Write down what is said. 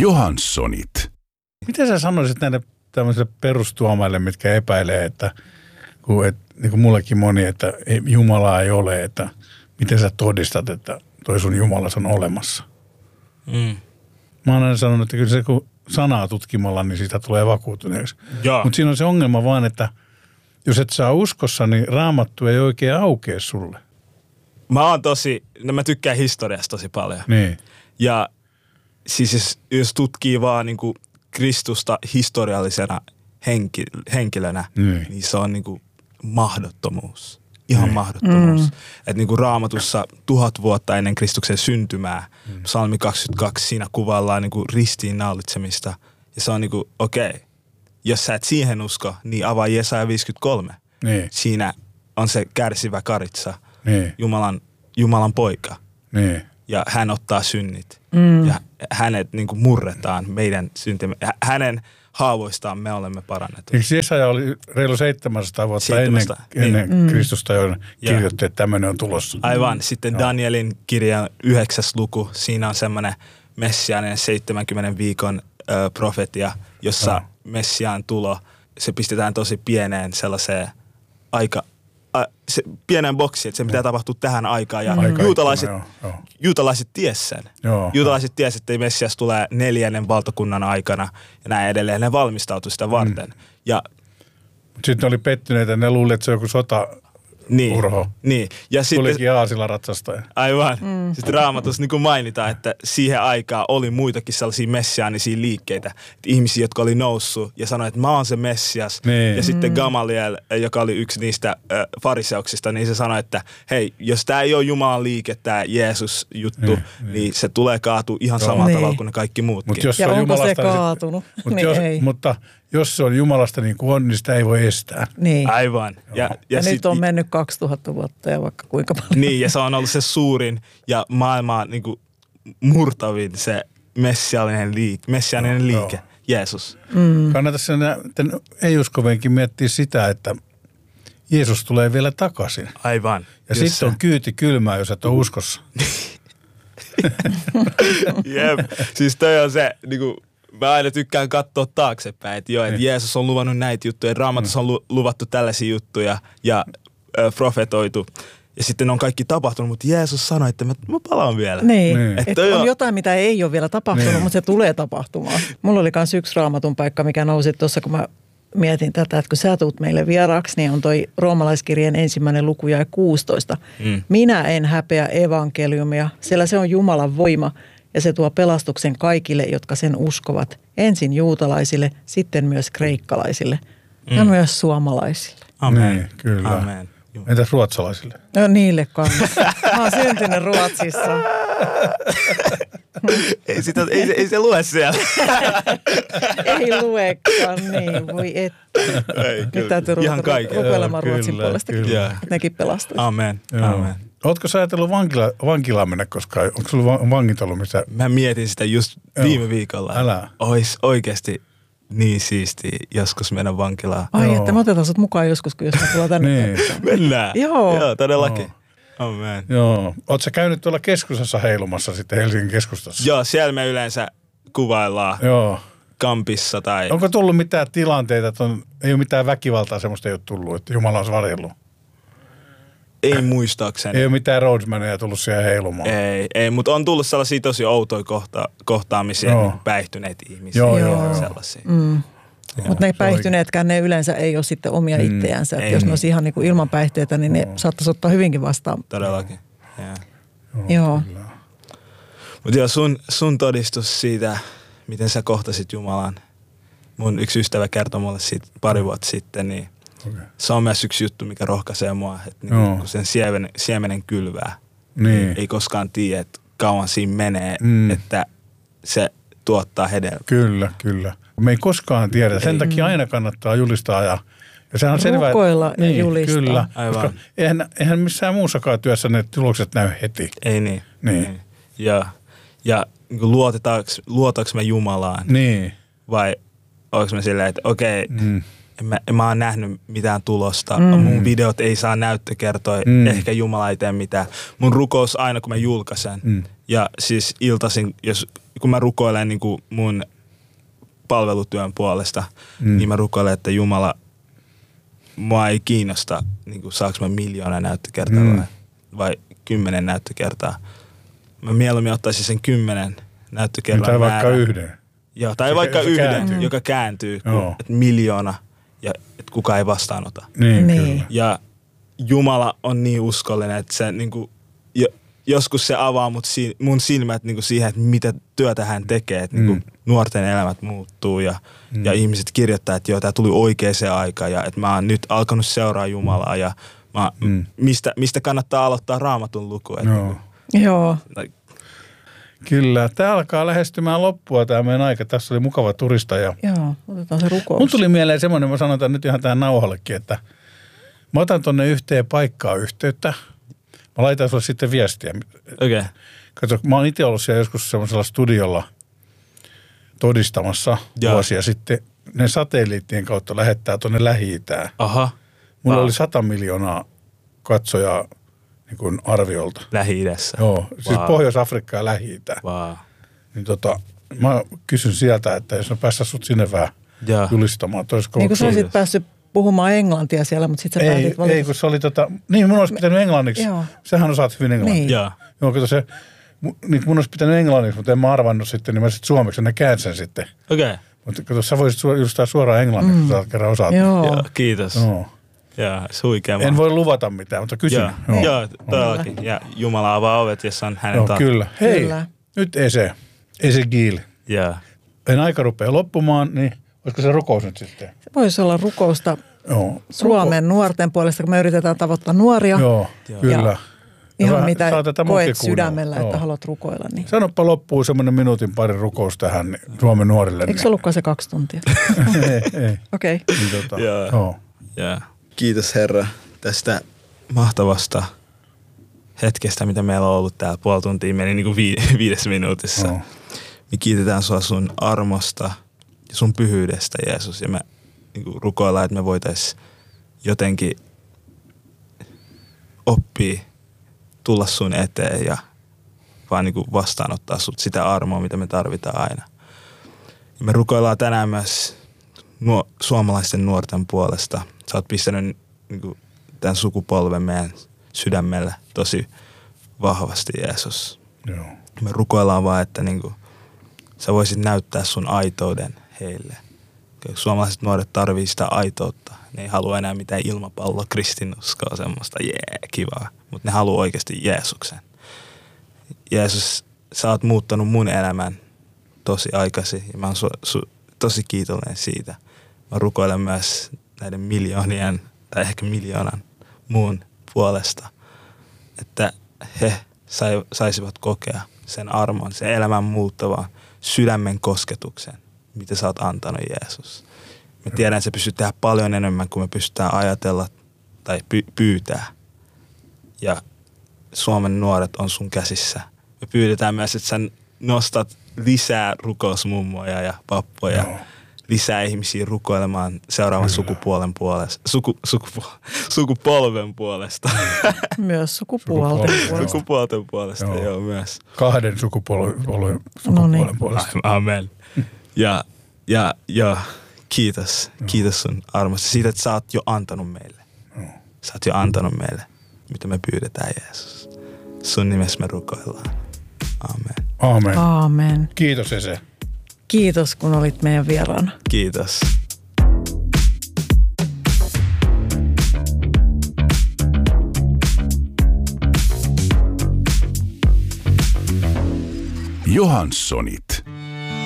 Johanssonit. Miten sä sanoisit näille tämmöisille perustuomaille, mitkä epäilee, että niin kuin mullekin moni, että Jumalaa ei ole, että miten sä todistat, että toi sun Jumalas on olemassa? Mä oon aina sanonut, että kyllä se kun sanaa tutkimalla, niin siitä tulee vakuutuneeksi. Mutta siinä on se ongelma vaan, että jos et saa uskossa, niin Raamattu ei oikein aukea sulle. Mä tykkään historiasta tosi paljon. Niin. Ja siis jos tutkii vaan niin kuin Kristusta historiallisena henkilönä, niin se on niin kuin mahdottomuus. Ihan mahdottomuus. Että niin kuin Raamatussa 1000 vuotta ennen Kristuksen syntymää, Psalmi 22, siinä kuvaillaan niin kuin ristiinnaulitsemista. Ja se on niin kuin, okei, jos sä et siihen usko, niin avaa Jesaja 53. Niin. Siinä on se kärsivä karitsa, Niin. Jumalan poika. Niin. Ja hän ottaa synnit. Ja hänet niin kuin murretaan meidän syntimme. Hänen haavoistaan me olemme parannettu. Eikö Jesaja oli reilu 700 vuotta ennen Kristusta, jo kirjoitti, että tämmöinen on tulossa? Aivan. Sitten Danielin kirjan 9. luku. Siinä on semmoinen messiaaninen 70 viikon profetia, jossa Messiaan tulo, se pistetään tosi pieneen sellaiseen pieneen boksiin, että se pitää tapahtua tähän aikaan. Ja juutalaiset ties sen. Juutalaiset ties, että Messias tulee 4. valtakunnan aikana ja näin edelleen. Ne valmistautuu sitä varten. Sitten oli pettyneitä, ne luulivat, että se on joku urho. Niin. Ja sitten tulikin aasilla ratsastaja. Aivan. Sitten Raamatussa niin kuin mainitaan, että siihen aikaan oli muitakin sellaisia messiaanisia liikkeitä. Että ihmisiä, jotka oli noussut ja sanoi, että mä oon se Messias. Niin. Ja sitten Gamaliel, joka oli yksi niistä fariseuksista, niin se sanoi, että hei, jos tää ei ole Jumalan liike, tää Jeesus-juttu, niin se tulee kaatua ihan samalla tavalla kuin ne kaikki muutkin. Ja onko se kaatunut? Mutta jos se on Jumalasta niin kuin on, niin sitä ei voi estää. Niin. Aivan. Ja nyt on mennyt 2000 vuotta ja vaikka kuinka paljon. Niin, ja se on ollut se suurin ja maailmaa niin kuin murtavin se messiaaninen liike, Jeesus. Kannattaisi ei-uskovenkin miettiä sitä, että Jeesus tulee vielä takaisin. Aivan. Ja sitten on kyyti kylmää, jos et ole uskossa. Jep. Siis toi on se, niinku, mä aina tykkään katsoa taaksepäin, että joo, että Jeesus on luvannut näitä juttuja, Raamatussa on luvattu tällaisia juttuja ja profetoitu. Ja sitten on kaikki tapahtunut, mutta Jeesus sanoi, että mä palaan vielä. Niin, että on jotain, mitä ei ole vielä tapahtunut, mutta se tulee tapahtumaan. Mulla oli myös yksi Raamatun paikka, mikä nousi tuossa, kun mä mietin tätä, että kun sä tuut meille vieraaksi, niin on toi roomalaiskirjeen 1. luku jae 16. Minä en häpeä evankeliumia, sillä se on Jumalan voima ja se tuo pelastuksen kaikille, jotka sen uskovat. Ensin juutalaisille, sitten myös kreikkalaisille ja myös suomalaisille. Amen. Niin, kyllä. Amen. Entäs ruotsalaisille? No niille kanssa. Mä oon syntynyt Ruotsissa. Ei se lue siellä. Ei luekaan, niin voi että. Nyt täytyy rukoilemaan Ruotsin puolesta, että nekin pelastuisi. Amen. Amen. Ootko sä ajatellut vankilaan mennä koskaan? Onko sulla vangit ollut missä? Mä mietin sitä just viime viikolla. Älä. Ois oikeasti niin siistiä joskus mennä vankilaan. Ai, että me otetaan sut mukaan joskus, kun jos me tullaan tänne. Niin. Mennään. Joo, todellakin. Amen. Joo. Ootko sä käynyt tuolla keskustassa heilumassa sitten Helsingin keskustassa? Joo, siellä me yleensä kuvaillaan. Joo. Kampissa tai... Onko tullut mitään tilanteita, että ei ole mitään väkivaltaa, semmoista ei ole tullut, että Jumala on varjellut? Ei muistaakseni. Ei ole mitään roadsmaneja tullut siihen heilumaan. Ei, mutta on tullut sellaisia tosi outoja kohtaamisia, niin päihtyneitä ihmisiä. Joo. Sellaisia. Mutta ne päihtyneetkään, ne yleensä ei ole sitten omia itseänsä. Jos ne olisi ihan niin kuin ilman päihteitä, niin ne saattaisi ottaa hyvinkin vastaan. Todellakin. Joo. Mutta joo, sun todistus siitä, miten sä kohtasit Jumalan. Mun yksi ystävä kertoi mulle siitä pari vuotta sitten, niin se on myös yksi juttu, mikä rohkaisee mua. Että niin, kun sen siemenen kylvää, niin ei koskaan tiedä, että kauan siinä menee, että se tuottaa hedelmää. Kyllä. Me ei koskaan tiedä. Sen takia aina kannattaa julistaa ja sehän on selvää. Rukoilla ja julistaa. Kyllä. Aivan. Eihän missään muussakaan työssä ne tulokset näy heti. Ei niin. Ja niin luotetaanko me Jumalaan? Niin. Vai onko me silleen, että okei, mä oon nähnyt mitään tulosta. Mun videot ei saa näyttökertoa. Ehkä Jumala ei tee mitään. Mun rukous aina, kun mä julkaisen. Ja siis iltaisin, kun mä rukoilen niin kuin mun palvelutyön puolesta, niin mä rukoilen, että Jumala, mua ei kiinnosta, niin kuin saaks mä 1 000 000 näyttökertaa vai 10 näyttökertaa. Mä mieluummin ottaisin sen 10 näyttökerran tai määrän. vaikka yhden. Joo, tai vaikka yhden, joka kääntyy, että 1 000 000 ja että kukaan ei vastaanota. Niin. Kyllä. Ja Jumala on niin uskollinen, että se niinku, joskus se avaa mun silmät niinku siihen, että mitä työtä hän tekee. Että niinku nuorten elämät muuttuu ja ihmiset kirjoittaa, että joo, tää tuli oikeaan aikaan ja että mä oon nyt alkanut seuraa Jumalaa ja mistä kannattaa aloittaa Raamatun luku. Joo. Kyllä. Tämä alkaa lähestymään loppua, tämä meidän aika. Tässä oli mukava turista. Joo, otetaan se rukous. Mun tuli mieleen semmoinen, mä sanon nyt ihan tähän nauhallekin, että mä otan tonne yhteen paikkaan yhteyttä. Mä laitan sulle sitten viestiä. Okay. Katso, mä oon itse ollut siellä joskus semmoisella studiolla todistamassa vuosia sitten. Ne satelliittien kautta lähettää tonne Lähi-Itään. Aha. Mulla oli 100 miljoonaa katsojaa niin kuin arviolta. Lähi-idässä. Joo, siis Pohjois-Afrikka ja Lähi-Itä. Niin mä kysyn sieltä, että jos mä päässä sut sinne vähän julistamaan. Niin kuin sä olisit päässyt puhumaan englantia siellä, mutta sitten sä päätit valita. Ei, kun se oli niin mun olisi pitänyt englanniksi. Joo. Sähän osaat hyvin englantia. Niin. Joo, kato se, niin mun olisi pitänyt englanniksi, mutta en mä arvannut sitten, niin mä sitten suomeksi ja ne käänsin sitten. Okei. Mutta kato, sä voisit julistaa suoraan englanniksi, kun sä kerran osaat. Joo, kiitos. Joo. Jaa, huikea. En voi luvata mitään, mutta kysyn. Joo, todellakin. Ja Jumala avaa ovet, jos on hänen tahto. Kyllä. Hei, nyt Ese Giil. Joo. En aika rupea loppumaan, niin olisiko se rukous nyt sitten? Se voisi olla rukousta Suomen nuorten puolesta, kun me yritetään tavoittaa nuoria. Joo, kyllä. Ihan mitä koet sydämellä, että haluat rukoilla. Niin. Sanoppa loppuun semmoinen minuutin pari rukous tähän Suomen nuorille. Eikö se ollutkaan se 2 tuntia? Ei. Okei. Joo. Kiitos Herra tästä mahtavasta hetkestä, mitä meillä on ollut täällä. 0,5 tuntia meni niin kuin 5 minuutissa. Me kiitetään sua sun armosta ja sun pyhyydestä, Jeesus. Ja me niin kuin rukoillaan, että me voitaisiin jotenkin oppia tulla sun eteen ja vaan niin kuin vastaanottaa sut sitä armoa, mitä me tarvitaan aina. Ja me rukoillaan tänään myös suomalaisten nuorten puolesta. Sä oot pistänyt niin kuin, tämän sukupolven meidän sydämelle tosi vahvasti, Jeesus. Joo. Me rukoillaan vaan, että niin kuin, sä voisit näyttää sun aitouden heille. Suomalaiset nuoret tarvii sitä aitoutta. Ne ei halua enää mitään ilmapalloa, kristinuskoa, semmoista kivaa. Mutta ne haluaa oikeasti Jeesuksen. Jeesus, sä oot muuttanut mun elämän tosi aikaisin ja mä oon tosi kiitollinen siitä. Mä rukoilen myös näiden miljoonien tai ehkä 1 000 000 muun puolesta, että he saisivat kokea sen armon, sen elämän muuttavan sydämen kosketuksen, mitä sä oot antanut, Jeesus. Me tiedän, että se pystyy tehdä paljon enemmän kuin me pystytään ajatella tai pyytää. Ja Suomen nuoret on sun käsissä. Me pyydetään myös, että sä nostat lisää rukousmummoja ja pappoja. Lisää ihmisiä rukoilemaan seuraavan sukupolven puolesta. Myös sukupuolten puolesta. Sukupuolten puolesta, joo myös. 2 sukupuolen puolesta. Amen. Ja kiitos sun armosta siitä, että sä oot jo antanut meille. Sä oot jo antanut meille, mitä me pyydetään, Jeesus. Sun nimessä me rukoillaan. Amen. Amen. Amen. Kiitos, Ese. Kiitos, kun olit meidän vieraana. Kiitos. Johanssonit.